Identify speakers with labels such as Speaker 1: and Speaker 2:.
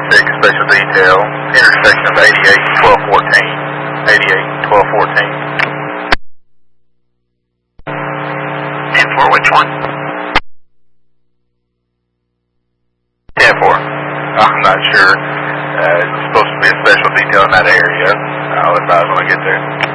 Speaker 1: 6, special detail, intersection of 88 and 1214. 88 and 1214.
Speaker 2: 10-4, which one?
Speaker 1: 10-4. I'm not sure. It's supposed to be a special detail in that area. I'll advise when I get there.